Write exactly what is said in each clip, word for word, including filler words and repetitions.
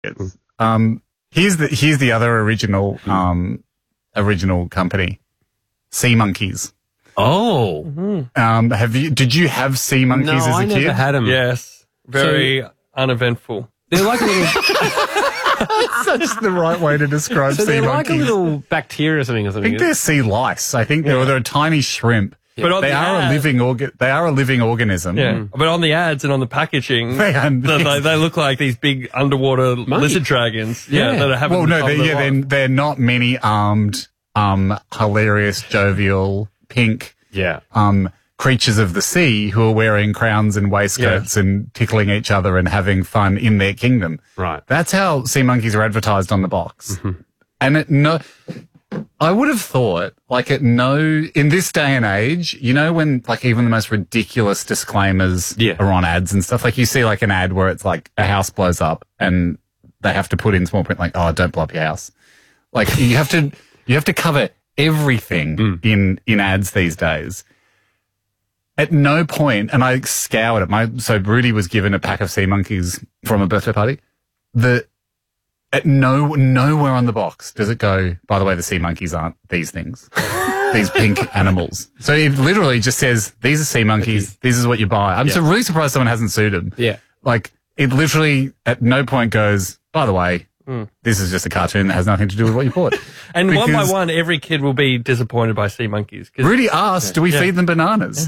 It's, um, here's the here's the other original um original company, Sea Monkeys. Oh, um, have you? Did you have sea monkeys no, as a I kid? never had them. Yes, very so, uneventful. They're like a little. Such the right way to describe so sea they're monkeys. like a little bacteria or something. Or something. I think they're sea lice. I think yeah. they're, they're a tiny shrimp. Yeah. But on they the are ad, a living organ. They are a living organism. Yeah, mm. But on the ads and on the packaging, they, are, they, they, they look like these big underwater Monkey. lizard dragons. Yeah, yeah. that are having. Well, no, the they're, yeah, they're, they're not many armed, um, hilarious, jovial, pink, yeah, um, creatures of the sea who are wearing crowns and waistcoats yeah. and tickling each other and having fun in their kingdom. Right. That's how sea monkeys are advertised on the box. Mm-hmm. And it no. I would have thought, like, at no, in this day and age, you know, when, like, even the most ridiculous disclaimers yeah. are on ads and stuff, like, you see, like, an ad where it's like a house blows up and they have to put in small print, like, oh, don't blow up your house. Like, you have to, you have to cover everything mm. in, in ads these days. At no point, and I scoured it, my, so Rudy was given a pack of sea monkeys from a birthday party. The, At no nowhere on the box does it go, by the way, the sea monkeys aren't these things, these pink animals. So it literally just says, these are sea monkeys, this is what you buy. I'm yeah. so really surprised someone hasn't sued them. Yeah. Like, it literally at no point goes, by the way, mm. this is just a cartoon that has nothing to do with what you bought. And because one by one, every kid will be disappointed by sea monkeys. Rudy asked, yeah. do we yeah. feed them bananas?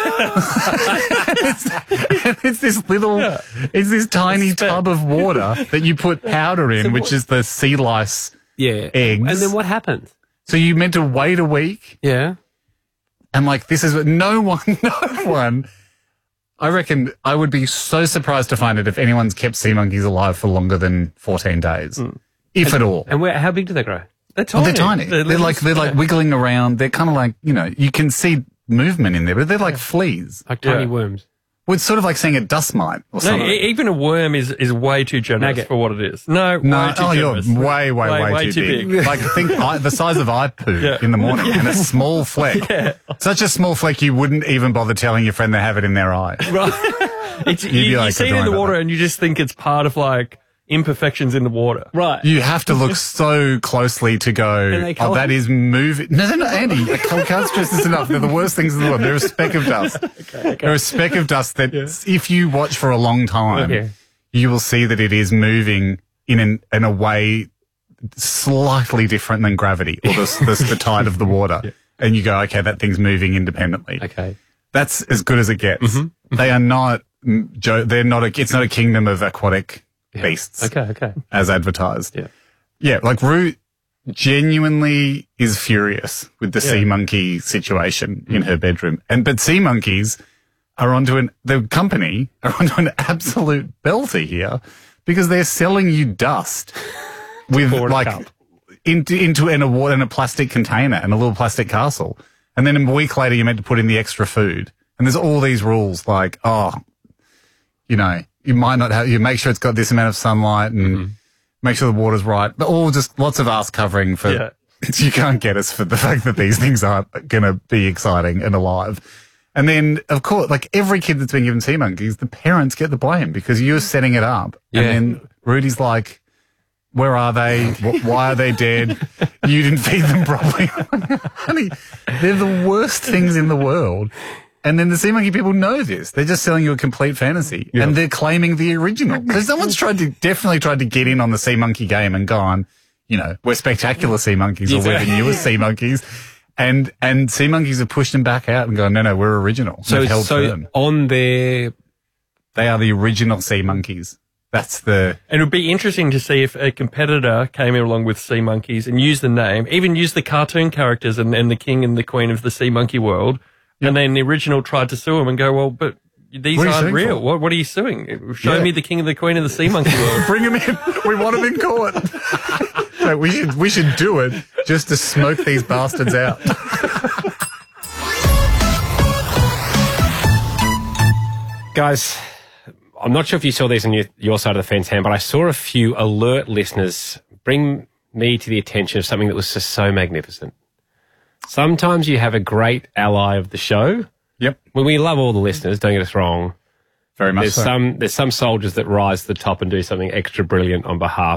it's, it's this little, yeah. it's this tiny tub of water that you put powder in, so which is the sea lice yeah. eggs. And then what happens? So you meant to wait a week? Yeah. And like, this is what no one, no one, I reckon I would be so surprised to find it if anyone's kept sea monkeys alive for longer than fourteen days, mm. if and, at all. And where, how big do they grow? They're tiny. Oh, they're tiny. They're, they're like, they're like wiggling around. They're kind of like, you know, you can see movement in there, but they're like fleas. Like tiny yeah. worms. Well, it's sort of like seeing a dust mite or something. No, even a worm is, is way too generous Nugget. for what it is. No, no way too oh, generous. You're way, way, way, way, way too, too big. big. Like, think I, the size of eye poo yeah. in the morning yeah. and a small fleck. Yeah. Such a small fleck you wouldn't even bother telling your friend they have it in their eye. Right. It's, you, you like, see it in the water that. And you just think it's part of like imperfections in the water. Right. You have to look so closely to go, oh, that is moving. No, no, no, Andy, I can't stress this enough. They're the worst things in the world. They're a speck of dust. okay, okay. They're a speck of dust that yeah. if you watch for a long time, okay. you will see that it is moving in an, in a way slightly different than gravity or the, the, the tide of the water. Yeah. And you go, okay, that thing's moving independently. Okay. That's as good as it gets. Mm-hmm. They are not, they're not a, it's not a kingdom of aquatic yeah. beasts. Okay, okay. As advertised. Yeah. Yeah, like Rue genuinely is furious with the yeah. sea monkey situation mm-hmm. in her bedroom. And, but sea monkeys are onto an, the company are onto an absolute belter here because they're selling you dust with like, into, into in a water, in a plastic container and a little plastic castle. And then a week later, you're meant to put in the extra food. And there's all these rules like, oh, you know, you might not have, you make sure it's got this amount of sunlight and mm-hmm. make sure the water's right. But all just lots of ass covering for, yeah. you can't get us for the fact that these things aren't going to be exciting and alive. And then, of course, like every kid that's been given sea monkeys, the parents get the blame because you're setting it up. Yeah. And then Rudy's like, where are they? Why are they dead? You didn't feed them properly. Honey, they're the worst things in the world. And then the sea monkey people know this. They're just selling you a complete fantasy. Yeah. And they're claiming the original. Because someone's tried to, definitely tried to get in on the sea monkey game and gone, you know, we're spectacular sea monkeys or we're the newest sea monkeys. And, and sea monkeys have pushed them back out and gone, no, no, we're original. So, held so firm. on their... They are the original sea monkeys. That's the... And it would be interesting to see if a competitor came in along with sea monkeys and used the name, even used the cartoon characters and, and the king and the queen of the sea monkey world, yep. and then the original tried to sue him and go, well, but these aren't real. What, what are you suing? Show yeah. me the king and the queen of the sea monkey world. Bring him in. We want him in court. So we should, we should do it just to smoke these bastards out. Guys... I'm not sure if you saw these on your, your side of the fence, Ham, but I saw a few alert listeners bring me to the attention of something that was just so magnificent. Sometimes you have a great ally of the show. Yep. When we love all the listeners, don't get us wrong. Very much There's so. some there's some soldiers that rise to the top and do something extra brilliant on behalf